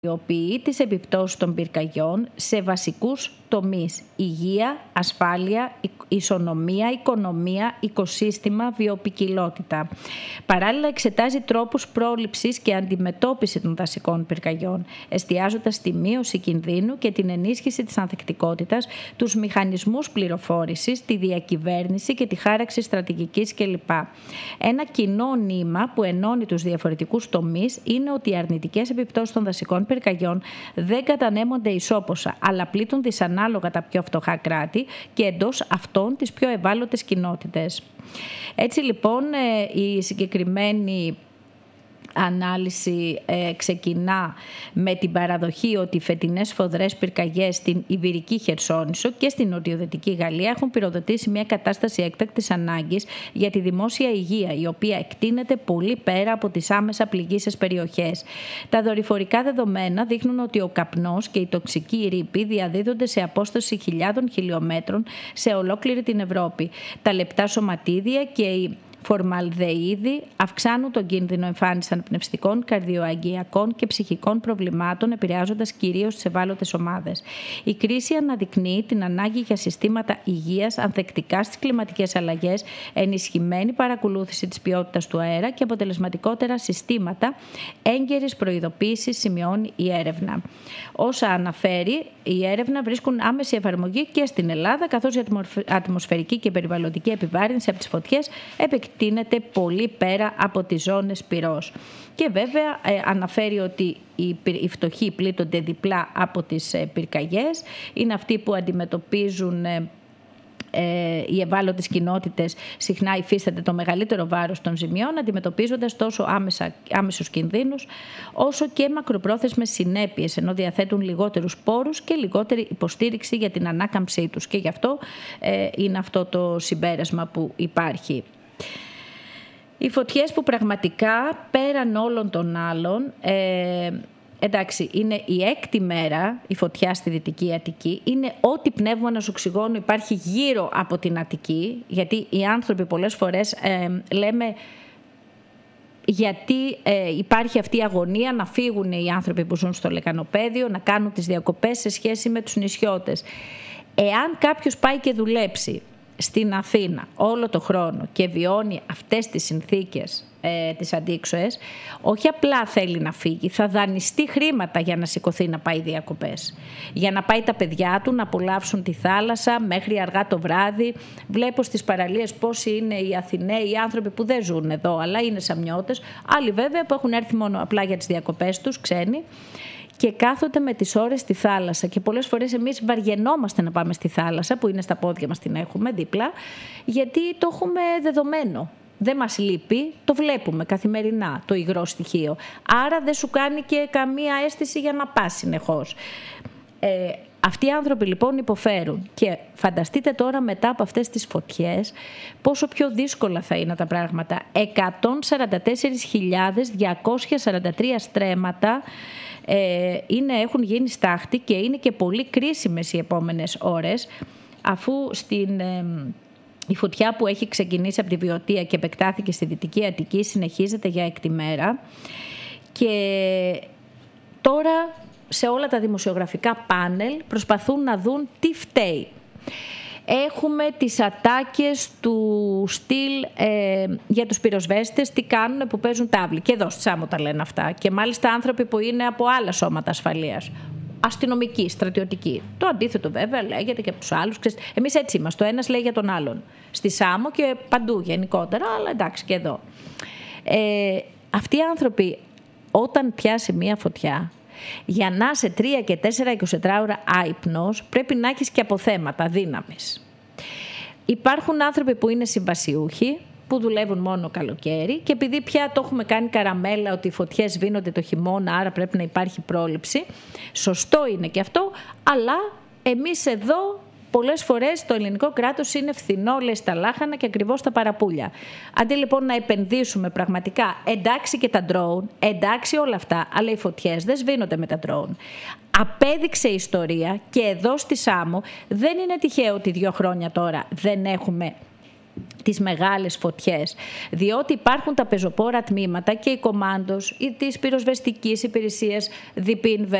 τις επιπτώσεις των πυρκαγιών σε βασικούς τομείς: υγεία, ασφάλεια, ισονομία, οικονομία, οικοσύστημα, βιοποικιλότητα. Παράλληλα, εξετάζει τρόπους πρόληψης και αντιμετώπισης των δασικών πυρκαγιών, εστιάζοντας στη μείωση κινδύνου και την ενίσχυση της ανθεκτικότητας, τους μηχανισμούς πληροφόρησης, τη διακυβέρνηση και τη χάραξη στρατηγικής κλπ. Ένα κοινό νήμα που ενώνει τους διαφορετικούς τομείς είναι ότι οι αρνητικές επιπτώσεις των δασικών πυρκαγιών δεν κατανέμονται ισόποσα, αλλά πλήττουν δυσανάλογα τα πιο φτωχά κράτη και εντός αυτών τις πιο ευάλωτες κοινότητες. Έτσι λοιπόν η συγκεκριμένη ανάλυση ξεκινά με την παραδοχή ότι οι φετινές σφοδρές πυρκαγιές στην Ιβηρική Χερσόνησο και στην νοτιοδυτική Γαλλία έχουν πυροδοτήσει μια κατάσταση έκτακτης ανάγκης για τη δημόσια υγεία, η οποία εκτείνεται πολύ πέρα από τις άμεσα πληγείσες περιοχές. Τα δορυφορικά δεδομένα δείχνουν ότι ο καπνός και η τοξική ρήπη διαδίδονται σε απόσταση χιλιάδων χιλιόμετρων σε ολόκληρη την Ευρώπη. Τα λεπτά σωματίδια και οι φορμαλδεΐδη αυξάνουν τον κίνδυνο εμφάνισης αναπνευστικών, καρδιοαγγειακών και ψυχικών προβλημάτων, επηρεάζοντας κυρίως τις ευάλωτες ομάδες. Η κρίση αναδεικνύει την ανάγκη για συστήματα υγείας ανθεκτικά στις κλιματικές αλλαγές, ενισχυμένη παρακολούθηση της ποιότητας του αέρα και αποτελεσματικότερα συστήματα έγκαιρης προειδοποίησης, σημειώνει η έρευνα. Όσα αναφέρει, η έρευνα βρίσκουν άμεση εφαρμογή και στην Ελλάδα, καθώς η ατμοσφαιρική και περιβαλλοντική επιβάρυνση από τις φωτιές εκτείνεται πολύ πέρα από τις ζώνες πυρός. Και βέβαια αναφέρει ότι οι φτωχοί πλήττονται διπλά από τις πυρκαγιές. Είναι αυτοί που αντιμετωπίζουν οι ευάλωτες κοινότητες, συχνά υφίστανται το μεγαλύτερο βάρος των ζημιών, αντιμετωπίζοντας τόσο άμεσους κινδύνους όσο και μακροπρόθεσμες συνέπειες, ενώ διαθέτουν λιγότερους πόρους και λιγότερη υποστήριξη για την ανάκαμψή τους. Και γι' αυτό είναι αυτό το συμπέρασμα που υπάρχει. Οι φωτιές που πραγματικά πέραν όλων των άλλων, εντάξει, είναι η 6η μέρα η φωτιά στη Δυτική Αττική, είναι ό,τι πνεύμονας οξυγόνου υπάρχει γύρω από την Αττική, γιατί οι άνθρωποι πολλές φορές λέμε γιατί υπάρχει αυτή η αγωνία να φύγουν οι άνθρωποι που ζουν στο λεκανοπέδιο, να κάνουν τις διακοπές σε σχέση με τους νησιώτες. Εάν κάποιος πάει και δουλέψει στην Αθήνα όλο το χρόνο και βιώνει αυτές τις συνθήκες τις αντίξωες, όχι απλά θέλει να φύγει, θα δανειστεί χρήματα για να σηκωθεί να πάει διακοπές. Για να πάει τα παιδιά του να απολαύσουν τη θάλασσα μέχρι αργά το βράδυ. Βλέπω στις παραλίες πόσοι είναι οι Αθηναίοι, οι άνθρωποι που δεν ζουν εδώ, αλλά είναι σαμιώτες. Άλλοι βέβαια που έχουν έρθει μόνο απλά για τις διακοπές τους, ξένοι, και κάθονται με τις ώρες στη θάλασσα. Και πολλές φορές εμείς βαριενόμαστε να πάμε στη θάλασσα, που είναι στα πόδια μας, την έχουμε δίπλα, γιατί το έχουμε δεδομένο. Δεν μας λείπει, το βλέπουμε καθημερινά το υγρό στοιχείο. Άρα δεν σου κάνει και καμία αίσθηση για να πας συνεχώς. Αυτοί οι άνθρωποι λοιπόν υποφέρουν. Και φανταστείτε τώρα μετά από αυτές τις φωτιές πόσο πιο δύσκολα θα είναι τα πράγματα. 144.243 στρέμματα έχουν γίνει στάχτη και είναι και πολύ κρίσιμες οι επόμενες ώρες, αφού η φωτιά που έχει ξεκινήσει από τη Βιωτία και επεκτάθηκε στη Δυτική Αττική συνεχίζεται για 6η μέρα. Και τώρα σε όλα τα δημοσιογραφικά πάνελ προσπαθούν να δουν τι φταίει. Έχουμε τις ατάκες του στυλ για τους πυροσβέστες, τι κάνουν που παίζουν τάβλη. Και εδώ στη Σάμο τα λένε αυτά. Και μάλιστα άνθρωποι που είναι από άλλα σώματα ασφαλείας. Αστυνομικοί, στρατιωτικοί. Το αντίθετο βέβαια λέγεται και από τους άλλους. Εμείς έτσι είμαστε. Το ένας λέει για τον άλλον. Στη Σάμο και παντού γενικότερα, αλλά εντάξει και εδώ. Αυτοί οι άνθρωποι όταν πιάσει μία φωτιά, για να είσαι 3 και 4, 24 ώρα άυπνος, πρέπει να έχεις και αποθέματα δύναμης. Υπάρχουν άνθρωποι που είναι συμβασιούχοι, που δουλεύουν μόνο καλοκαίρι και επειδή πια το έχουμε κάνει καραμέλα ότι οι φωτιές σβήνονται το χειμώνα, άρα πρέπει να υπάρχει πρόληψη. Σωστό είναι και αυτό, αλλά εμείς εδώ πολλές φορές το ελληνικό κράτος είναι φθηνό, λέει, στα λάχανα και ακριβώς στα παραπούλια. Αντί λοιπόν να επενδύσουμε πραγματικά, εντάξει και τα drone, εντάξει όλα αυτά, αλλά οι φωτιές δεν σβήνονται με τα drone. Απέδειξε η ιστορία και εδώ στη Σάμο δεν είναι τυχαίο ότι 2 χρόνια τώρα δεν έχουμε τις μεγάλες φωτιές, διότι υπάρχουν τα πεζοπόρα τμήματα και η κομάντος ή της πυροσβεστικής υπηρεσίας ΔΠΙΝ